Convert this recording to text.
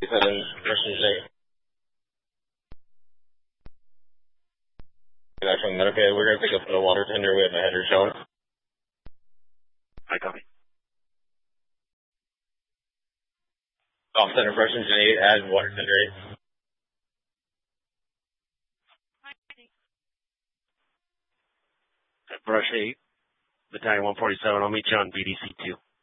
Versus okay, we're going to pick up the water tender. We have a header showing. I copy. Off center person, 8, add water tender 8. Brush 8, Battalion 147. I'll meet you on BDC 2.